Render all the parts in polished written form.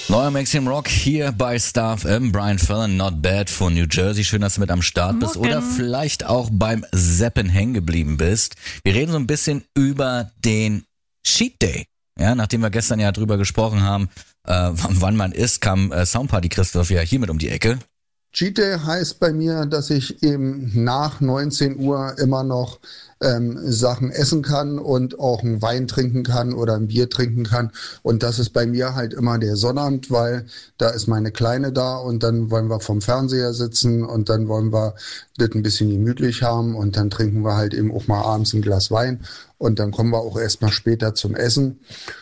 Neuer Maximum Rock hier bei Star FM. Brian Fallon, Not Bad von New Jersey. Schön, dass du mit am Start bist oder vielleicht auch beim Zappen hängen geblieben bist. Wir reden so ein bisschen über den Cheat Day. Ja, nachdem wir gestern ja drüber gesprochen haben, wann man isst, kam Soundparty Christoph ja hier mit um die Ecke. Cheat Day heißt bei mir, dass ich eben nach 19 Uhr immer noch Sachen essen kann und auch einen Wein trinken kann oder ein Bier trinken kann. Und das ist bei mir halt immer der Sonnabend, weil da ist meine Kleine da und dann wollen wir vom Fernseher sitzen und dann wollen wir das ein bisschen gemütlich haben und dann trinken wir halt eben auch mal abends ein Glas Wein und dann kommen wir auch erstmal später zum Essen.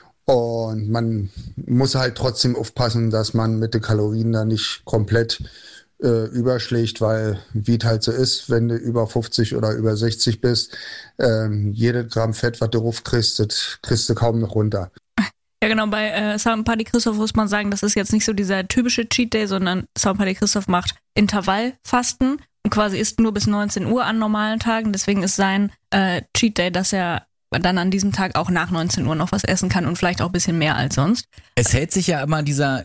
Und man muss halt trotzdem aufpassen, dass man mit den Kalorien da nicht komplett überschlägt, weil wie es halt so ist, wenn du über 50 oder über 60 bist, jedes Gramm Fett, was du raufkriegst, das kriegst du kaum noch runter. Ja genau, bei Soundparty Christoph muss man sagen, das ist jetzt nicht so dieser typische Cheat Day, sondern Soundparty Christoph macht Intervallfasten und quasi isst nur bis 19 Uhr an normalen Tagen, deswegen ist sein Cheat Day, dass er dann an diesem Tag auch nach 19 Uhr noch was essen kann und vielleicht auch ein bisschen mehr als sonst. Es hält sich ja immer dieser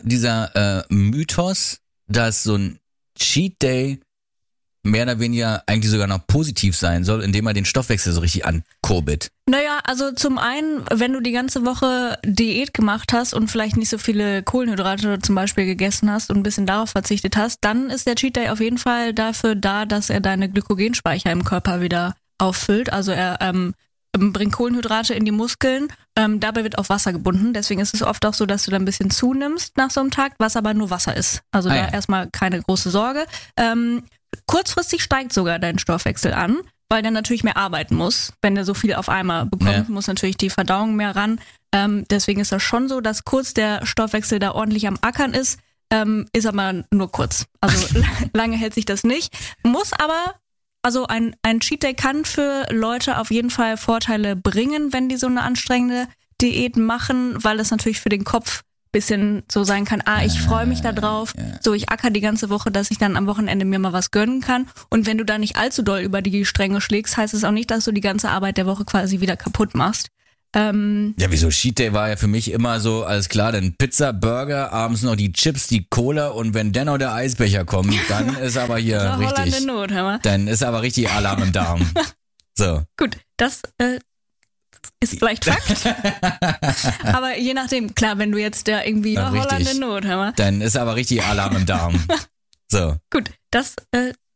Mythos, dass so ein Cheat Day mehr oder weniger eigentlich sogar noch positiv sein soll, indem er den Stoffwechsel so richtig ankurbelt. Naja, also zum einen, wenn du die ganze Woche Diät gemacht hast und vielleicht nicht so viele Kohlenhydrate zum Beispiel gegessen hast und ein bisschen darauf verzichtet hast, dann ist der Cheat Day auf jeden Fall dafür da, dass er deine Glykogenspeicher im Körper wieder auffüllt. Also er bringt Kohlenhydrate in die Muskeln, dabei wird auf Wasser gebunden. Deswegen ist es oft auch so, dass du dann ein bisschen zunimmst nach so einem Tag, was aber nur Wasser ist. Also da erstmal keine große Sorge. Kurzfristig steigt sogar dein Stoffwechsel an, weil der natürlich mehr arbeiten muss. Wenn der so viel auf einmal bekommt, muss natürlich die Verdauung mehr ran. Deswegen ist das schon so, dass kurz der Stoffwechsel da ordentlich am Ackern ist aber nur kurz. Also lange hält sich das nicht. Muss aber... Also ein Cheat Day kann für Leute auf jeden Fall Vorteile bringen, wenn die so eine anstrengende Diät machen, weil es natürlich für den Kopf ein bisschen so sein kann, ich freue mich da drauf, so ich acker die ganze Woche, dass ich dann am Wochenende mir mal was gönnen kann. Und wenn du da nicht allzu doll über die Stränge schlägst, heißt es auch nicht, dass du die ganze Arbeit der Woche quasi wieder kaputt machst. Ja, wieso? Cheat Day war ja für mich immer so, alles klar, dann Pizza, Burger, abends noch die Chips, die Cola und wenn dann noch der Eisbecher kommt, dann ist aber hier richtig, Holland in Not, hör mal. Dann ist aber richtig Alarm im Darm. So. Gut, das ist vielleicht Fakt, aber je nachdem, klar, wenn du jetzt da irgendwie Holland in Not, hör mal. Dann ist aber richtig Alarm im Darm. So. Gut, das